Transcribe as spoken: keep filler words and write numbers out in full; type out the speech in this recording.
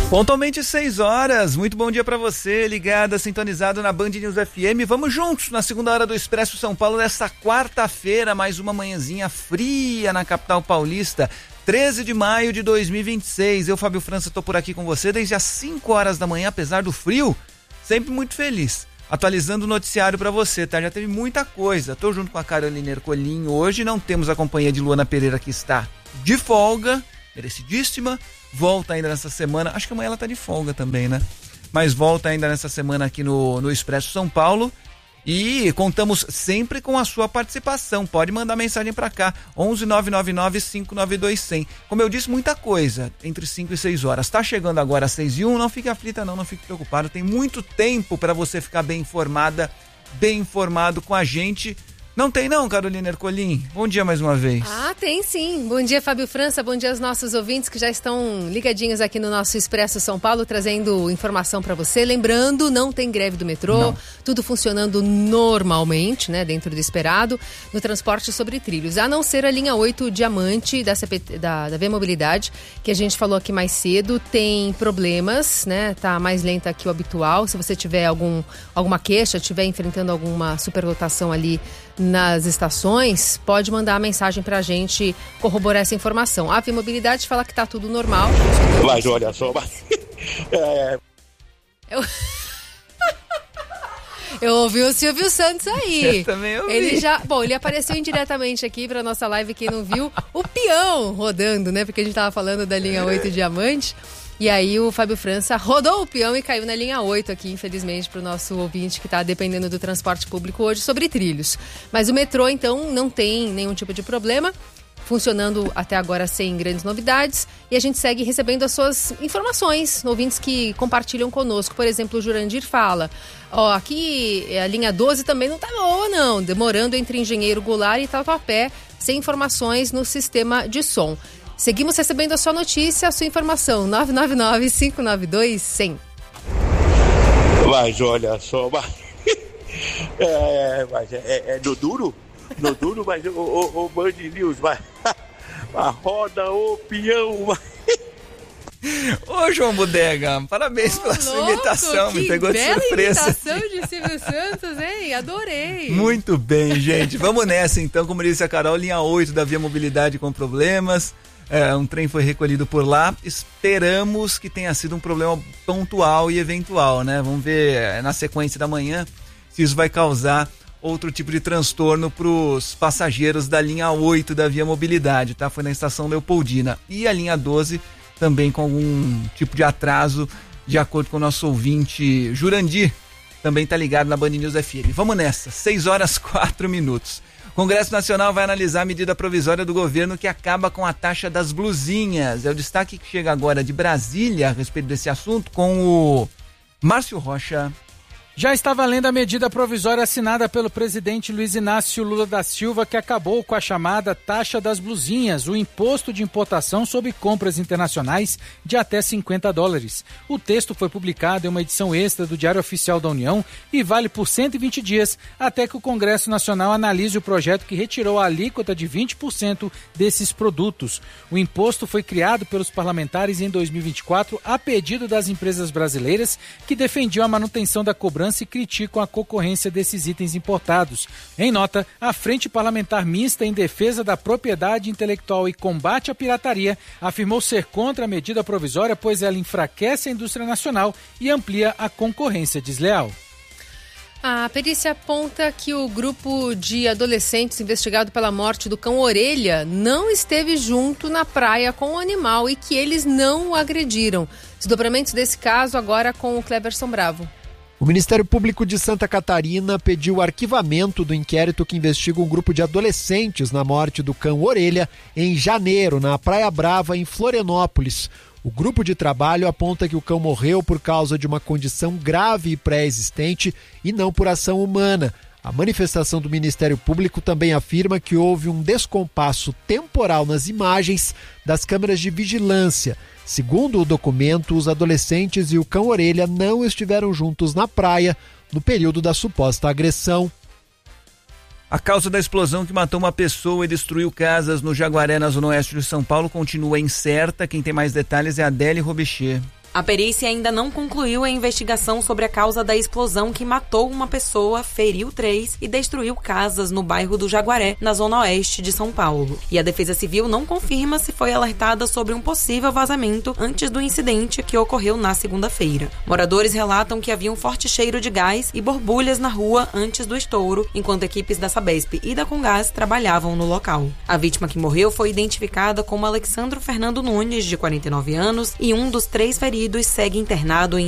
Pontualmente seis horas, muito bom dia pra você, ligada, sintonizado na Band News F M. Vamos juntos na segunda hora do Expresso São Paulo nesta quarta-feira, mais uma manhãzinha fria na capital paulista, treze de maio de dois mil e vinte e seis. Eu, Fábio França, tô por aqui com você desde as cinco horas da manhã, apesar do frio, sempre muito feliz. Atualizando o noticiário pra você, tá? Já teve muita coisa. Tô junto com a Carolina Ercolim hoje, não temos a companhia de Luana Pereira, que está de folga, merecidíssima. Volta ainda nessa semana, acho que amanhã ela tá de folga também, né? Mas volta ainda nessa semana aqui no, no Expresso São Paulo e contamos sempre com a sua participação. Pode mandar mensagem pra cá, onze nove nove nove cinco nove dois zero zero. Como eu disse, muita coisa entre cinco e seis horas. Tá chegando agora às seis e um, não fique aflita não, não fique preocupado. Tem muito tempo para você ficar bem informada, bem informado com a gente. Não tem não, Carolina Ercolim? Bom dia mais uma vez. Ah, tem sim. Bom dia, Fábio França. Bom dia aos nossos ouvintes que já estão ligadinhos aqui no nosso Expresso São Paulo, trazendo informação para você. Lembrando, não tem greve do metrô, não. Tudo funcionando normalmente, né, dentro do esperado, no transporte sobre trilhos. A não ser a linha oito Diamante da, C P T, da, da V-Mobilidade, que a gente falou aqui mais cedo, tem problemas, né, tá mais lenta que o habitual. Se você tiver algum, alguma queixa, estiver enfrentando alguma superlotação ali nas estações, pode mandar a mensagem pra gente corroborar essa informação. A V-Mobilidade fala que tá tudo normal. Mas olha só, mas... é... Eu... Eu ouvi o Silvio Santos aí. Eu também ouvi. Ele já, bom, ele apareceu indiretamente aqui pra nossa live, quem não viu, o peão rodando, né? Porque a gente tava falando da linha oito Diamante. E aí o Fábio França rodou o peão e caiu na linha oito aqui, infelizmente, para o nosso ouvinte que está dependendo do transporte público hoje sobre trilhos. Mas o metrô, então, não tem nenhum tipo de problema, funcionando até agora sem grandes novidades. E a gente segue recebendo as suas informações, ouvintes que compartilham conosco. Por exemplo, o Jurandir fala, ó, aqui a linha doze também não tá boa não, demorando entre Engenheiro Goulart e Tatuapé, sem informações no sistema de som. Seguimos recebendo a sua notícia, a sua informação, nove nove nove cinco nove dois zero zero. Mas olha só, mas... é, mas é, é, é no duro? No duro, mas o, o, o Band News, mas... a roda, o peão, mas... Ô, João Bodega, parabéns oh, pela sua louco, imitação, me pegou de surpresa. Imitação de Silvio Santos, hein? Adorei. Muito bem, gente. Vamos nessa, então. Como disse a Carol, linha oito da V-Mobilidade com problemas. É, um trem foi recolhido por lá. Esperamos que tenha sido um problema pontual e eventual, né? Vamos ver na sequência da manhã se isso vai causar outro tipo de transtorno para os passageiros da linha oito da V-Mobilidade, tá? Foi na estação Leopoldina. E a linha doze também com algum tipo de atraso, de acordo com o nosso ouvinte Jurandir, também tá ligado na Band News F M. Vamos nessa, seis horas quatro minutos. O Congresso Nacional vai analisar a medida provisória do governo que acaba com a taxa das blusinhas. É o destaque que chega agora de Brasília a respeito desse assunto com o Márcio Rocha. Já está valendo a medida provisória assinada pelo presidente Luiz Inácio Lula da Silva, que acabou com a chamada taxa das blusinhas, o imposto de importação sobre compras internacionais de até cinquenta dólares. O texto foi publicado em uma edição extra do Diário Oficial da União e vale por cento e vinte dias, até que o Congresso Nacional analise o projeto que retirou a alíquota de vinte por cento desses produtos. O imposto foi criado pelos parlamentares em dois mil e vinte e quatro a pedido das empresas brasileiras que defendiam a manutenção da cobrança e criticam a concorrência desses itens importados. Em nota, a Frente Parlamentar Mista em Defesa da Propriedade Intelectual e Combate à Pirataria afirmou ser contra a medida provisória, pois ela enfraquece a indústria nacional e amplia a concorrência desleal. A perícia aponta que o grupo de adolescentes investigado pela morte do cão Orelha não esteve junto na praia com o animal e que eles não o agrediram. Desdobramentos desse caso agora com o Cleverson Bravo. O Ministério Público de Santa Catarina pediu o arquivamento do inquérito que investiga um grupo de adolescentes na morte do cão Orelha em janeiro, na Praia Brava, em Florianópolis. O grupo de trabalho aponta que o cão morreu por causa de uma condição grave e pré-existente e não por ação humana. A manifestação do Ministério Público também afirma que houve um descompasso temporal nas imagens das câmeras de vigilância. Segundo o documento, os adolescentes e o cão Orelha não estiveram juntos na praia no período da suposta agressão. A causa da explosão que matou uma pessoa e destruiu casas no Jaguaré, na zona oeste de São Paulo, continua incerta. Quem tem mais detalhes é a Adélia Robichê. A perícia ainda não concluiu a investigação sobre a causa da explosão que matou uma pessoa, feriu três e destruiu casas no bairro do Jaguaré, na zona oeste de São Paulo. E a Defesa Civil não confirma se foi alertada sobre um possível vazamento antes do incidente que ocorreu na segunda-feira. Moradores relatam que havia um forte cheiro de gás e borbulhas na rua antes do estouro, enquanto equipes da Sabesp e da Comgás trabalhavam no local. A vítima que morreu foi identificada como Alexandro Fernando Nunes, de quarenta e nove anos, e um dos três feridos segue internado em